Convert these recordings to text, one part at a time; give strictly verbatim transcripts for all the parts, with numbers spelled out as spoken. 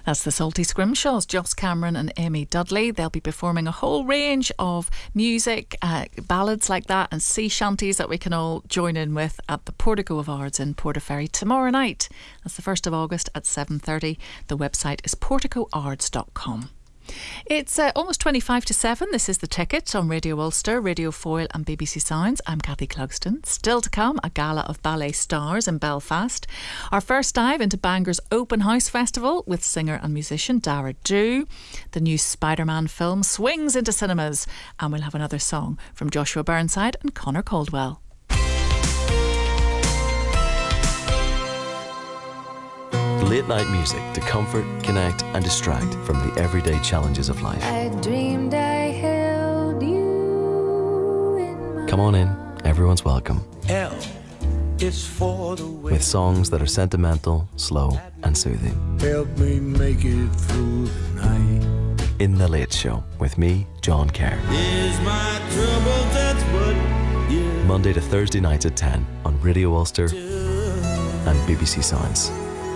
That's the Salty Scrimshaws, Joss Cameron and Amy Dudley. They'll be performing a whole range of music, uh, ballads like that, and sea shanties that we can all join in with at the Portico of Ards in Portaferry tomorrow night. That's the first of August at seven thirty. The website is portico ards dot com. It's uh, almost twenty-five to seven. This is The Ticket on Radio Ulster, Radio Foyle and B B C Sounds. I'm Kathy Clugston. Still to come, a gala of ballet stars in Belfast. Our first dive into Bangor's Open House Festival with singer and musician Dara Doo. The new Spider-Man film swings into cinemas, and we'll have another song from Joshua Burnside and Connor Caldwell. Late night music to comfort, connect and distract from the everyday challenges of life. I dreamed I held you in my Come on in, everyone's welcome. L is for the way. With songs that are sentimental, slow and soothing. Help me make it through the night. In The Late Show with me, John Kerr. Is my trouble, that's what you Monday to Thursday nights at ten on Radio Ulster and B B C Sounds.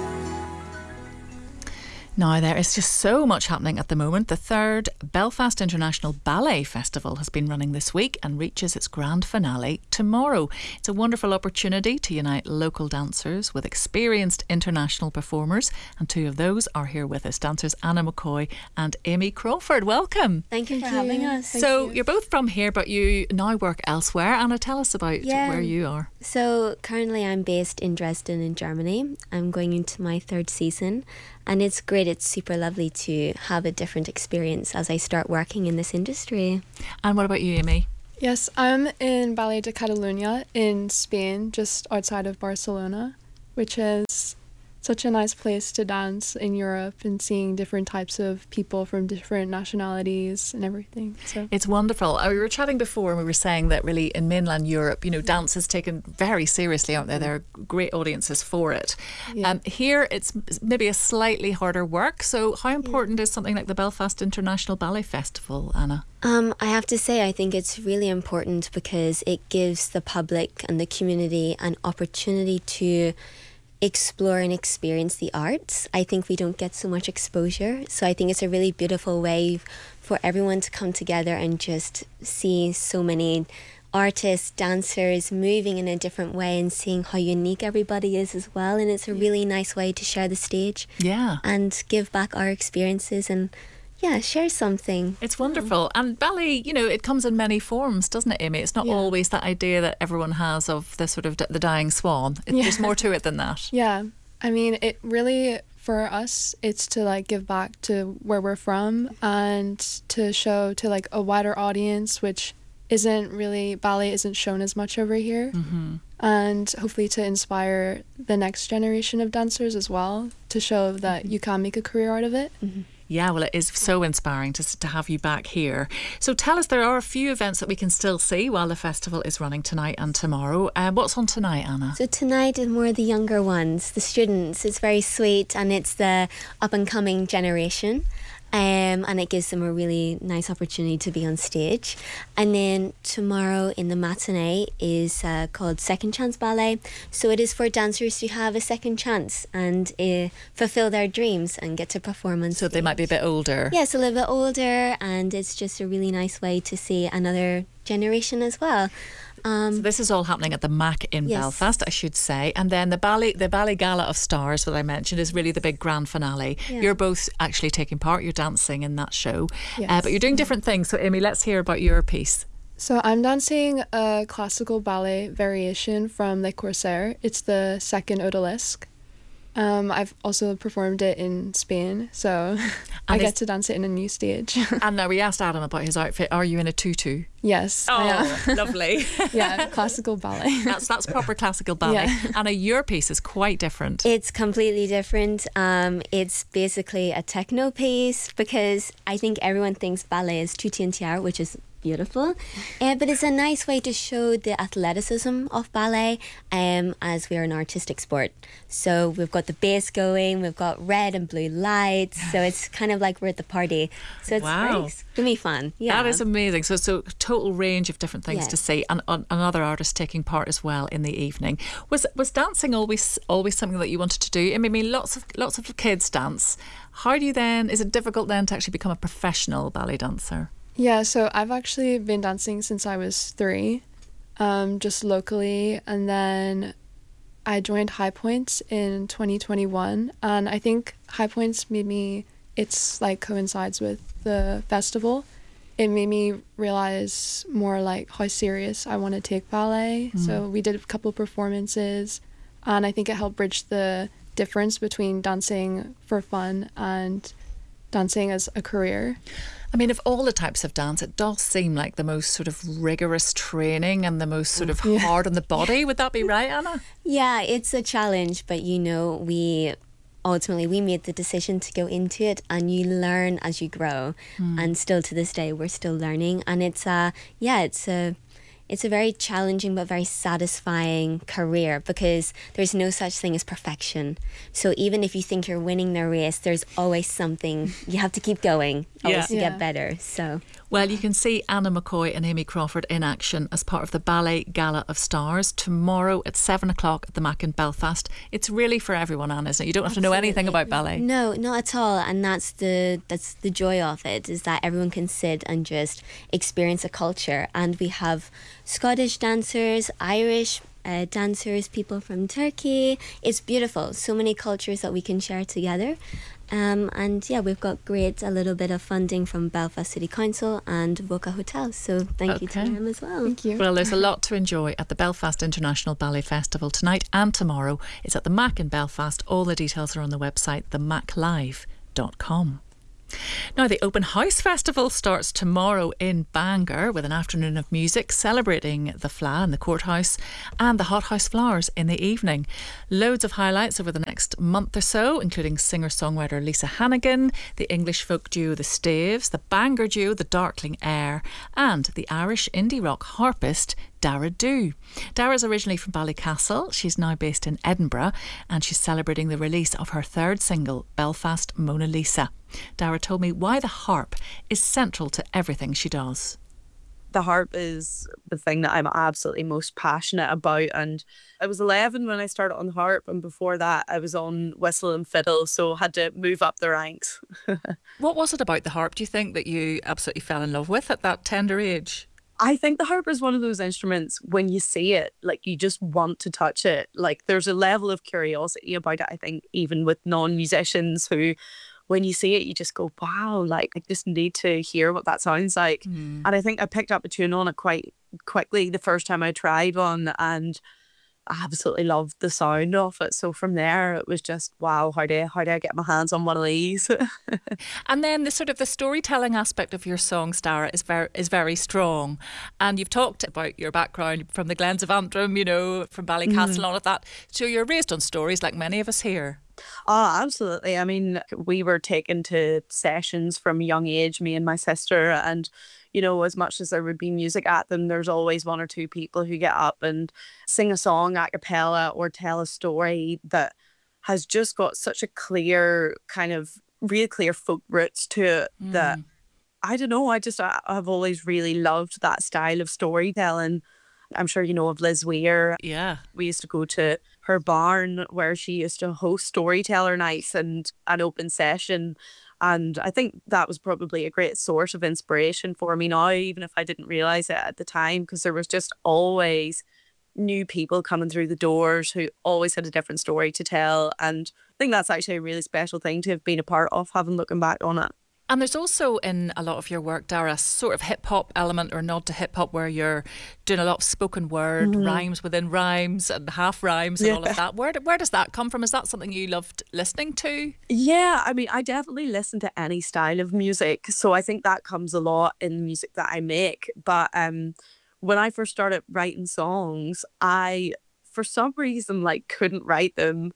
Now, there is just so much happening at the moment. The third Belfast International Ballet Festival has been running this week and reaches its grand finale tomorrow. It's a wonderful opportunity to unite local dancers with experienced international performers, and two of those are here with us, dancers Anna McCoy and Amy Crawford. Welcome. Thank you for having us. So you. you're both from here, but you now work elsewhere. Anna, tell us about Yeah. where you are. So currently I'm based in Dresden in Germany. I'm going into my third season, and it's great. It's super lovely to have a different experience as I start working in this industry. And what about you, Amy? Yes, I'm in Ballet de Catalunya in Spain, just outside of Barcelona, which is such a nice place to dance in Europe and seeing different types of people from different nationalities and everything. So It's wonderful. Uh, We were chatting before and we were saying that really in mainland Europe, you know, dance is taken very seriously, aren't there? There are great audiences for it. Yeah. Um, here it's maybe a slightly harder work. So how important is something like the Belfast International Ballet Festival, Anna? Um, I have to say, I think it's really important because it gives the public and the community an opportunity to explore and experience the arts. I think we don't get so much exposure, so I think it's a really beautiful way for everyone to come together and just see so many artists, dancers moving in a different way and seeing how unique everybody is as well. And it's a really nice way to share the stage Yeah. and give back our experiences and yeah, share something. It's wonderful. And ballet, you know, it comes in many forms, doesn't it, Amy? It's not Yeah. always that idea that everyone has of the sort of d- the dying swan. It, Yeah. There's more to it than that. yeah, I mean, it really, for us, it's to like give back to where we're from and to show to like a wider audience, which isn't really, ballet isn't shown as much over here. Mm-hmm. And hopefully to inspire the next generation of dancers as well, to show that you can make a career out of it. Mm-hmm. Yeah, well, it is so inspiring to, to have you back here. So tell us, there are a few events that we can still see while the festival is running tonight and tomorrow. Um, what's on tonight, Anna? So tonight is more the younger ones, the students. It's very sweet and it's the up and coming generation. Um, and it gives them a really nice opportunity to be on stage. And then tomorrow in the matinee is uh, called Second Chance Ballet. So it is for dancers to have a second chance and uh, fulfill their dreams and get to perform on So stage. they might be a bit older. Yes, a little bit older, and it's just a really nice way to see another generation as well. Um, So this is all happening at the Mac in Yes. Belfast, I should say. And then the ballet, the ballet gala of stars that I mentioned is really the big grand finale. Yeah. You're both actually taking part. You're dancing in that show, Yes. uh, but you're doing different things. So Amy, let's hear about your piece. So I'm dancing a classical ballet variation from Le Corsaire. It's the second odalisque. Um, I've also performed it in Spain, so I is- get to dance it in a new stage. And now we asked Adam about his outfit. Are you in a tutu? Yes, I am. lovely. Yeah, classical ballet. That's that's proper classical ballet. Yeah. Anna, your piece is quite different. It's completely different. Um, it's basically a techno piece because I think everyone thinks ballet is tout entière, which is beautiful. Uh, but it's a nice way to show the athleticism of ballet, um, as we are an artistic sport. So we've got the bass going, we've got red and blue lights, so it's kind of like we're at the party. So it's Wow. very, it's gonna be fun. Yeah, That is amazing. So, so total range of different things Yeah. to see, and, and another artist taking part as well in the evening. Was was dancing always always something that you wanted to do? I mean, I mean, lots of lots of kids dance. How do you then? Is it difficult then to actually become a professional ballet dancer? Yeah, so I've actually been dancing since I was three, um, just locally, and then I joined High Points in twenty twenty-one, and I think High Points made me, it's like coincides with the festival. It made me realize more like how serious I want to take ballet. Mm. So we did a couple performances, and I think it helped bridge the difference between dancing for fun and dancing as a career. I mean, of all the types of dance, it does seem like the most sort of rigorous training and the most sort of Yeah. hard on the body. Would that be right, Anna? Yeah, it's a challenge, but you know, we ultimately we made the decision to go into it, and you learn as you grow. And still to this day, we're still learning, and it's a yeah, it's a it's a very challenging but very satisfying career, because there's no such thing as perfection. So even if you think you're winning the race, there's always something you have to keep going, always Yeah. to Yeah. get better. So Well, you can see Anna McCoy and Amy Crawford in action as part of the Ballet Gala of Stars tomorrow at seven o'clock at the Mac in Belfast. It's really for everyone, Anna, isn't it? You don't have to know anything about ballet. no, not at all. And that's the that's the joy of it, is that everyone can sit and just experience a culture. And we have Scottish dancers, Irish uh, dancers, people from Turkey. It's beautiful. So many cultures that we can share together. Um, and yeah, we've got great a little bit of funding from Belfast City Council and Voca Hotel. So thank you to Okay. them as well. Thank you. Well, there's a lot to enjoy at the Belfast International Ballet Festival tonight and tomorrow. It's at the Mac in Belfast. All the details are on the website, the mac live dot com. Now, the Open House Festival starts tomorrow in Bangor with an afternoon of music celebrating the F L A in the courthouse and the Hot House Flowers in the evening. Loads of highlights over the next month or so, including singer-songwriter Lisa Hannigan, the English folk duo The Staves, the Bangor duo The Darkling Air, and the Irish indie rock harpist Dara Doo. Dara's originally from Ballycastle. She's now based in Edinburgh, and she's celebrating the release of her third single, Belfast Mona Lisa. Dara told me why the harp is central to everything she does. The harp is the thing that I'm absolutely most passionate about, and I was eleven when I started on the harp, and before that I was on whistle and fiddle, so I had to move up the ranks. What was it about the harp, do you think, that you absolutely fell in love with at that tender age? I think the harp is one of those instruments, when you see it, like, you just want to touch it. Like, there's a level of curiosity about it, I think, even with non-musicians who, when you see it, you just go, wow, like, I just need to hear what that sounds like. Mm. And I think I picked up a tune on it quite quickly the first time I tried one, and I absolutely loved the sound of it. So from there, it was just, wow, how do I, how do I get my hands on one of these? And then the sort of the storytelling aspect of your songs, Dara, is very is very strong. And you've talked about your background from the Glens of Antrim, you know, from Ballycastle and all of that. So you're raised on stories like many of us here. Oh, absolutely. I mean, we were taken to sessions from a young age, me and my sister, and, you know, as much as there would be music at them, there's always one or two people who get up and sing a song a cappella or tell a story that has just got such a clear kind of real clear folk roots to it that, I don't know, I just, I, I've always really loved that style of storytelling. I'm sure you know of Liz Weir. Yeah. We used to go to her barn where she used to host storyteller nights and an open session. And I think that was probably a great source of inspiration for me now, even if I didn't realise it at the time, because there was just always new people coming through the doors who always had a different story to tell. And I think that's actually a really special thing to have been a part of, having looking back on it. And there's also in a lot of your work, Dara, a sort of hip hop element or nod to hip hop where you're doing a lot of spoken word, mm-hmm. rhymes within rhymes and half rhymes and yeah. all of that. Where, where does that come from? Is that something you loved listening to? Yeah, I mean, I definitely listen to any style of music. So I think that comes a lot in the music that I make. But um, when I first started writing songs, I, for some reason, like couldn't write them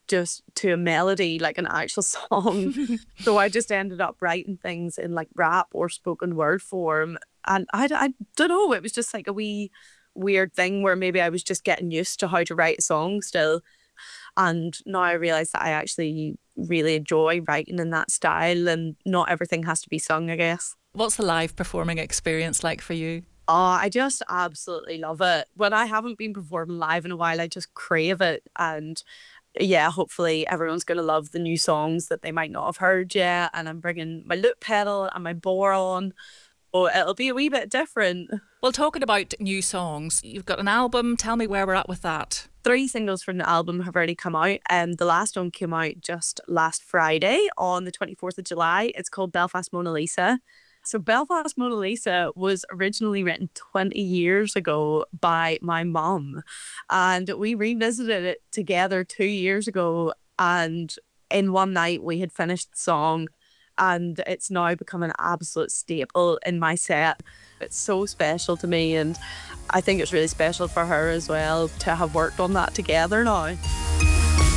just to a melody, like an actual song. So I just ended up writing things in like rap or spoken word form. And I, I don't know, it was just like a wee weird thing where maybe I was just getting used to how to write a song still. And now I realise that I actually really enjoy writing in that style, and not everything has to be sung, I guess. What's the live performing experience like for you? Oh, I just absolutely love it. When I haven't been performing live in a while, I just crave it. And yeah, hopefully everyone's going to love the new songs that they might not have heard yet. And I'm bringing my loop pedal and my bore on. Oh, it'll be a wee bit different. Well, talking about new songs, you've got an album. Tell me where we're at with that. Three singles from the album have already come out. And um, the last one came out just last Friday on the twenty-fourth of July. It's called Belfast Mona Lisa. So Belfast Mona Lisa was originally written twenty years ago by my mum, and we revisited it together two years ago, and in one night we had finished the song, and it's now become an absolute staple in my set. It's so special to me, and I think it's really special for her as well to have worked on that together now.